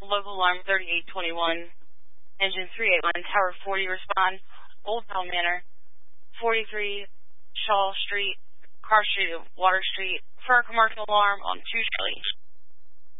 Local alarm 3821. Engine 381, Tower 40, respond. Old Town Manor, 43 Shaw Street, Car Street, Water Street, for a commercial alarm on 2 Charlie.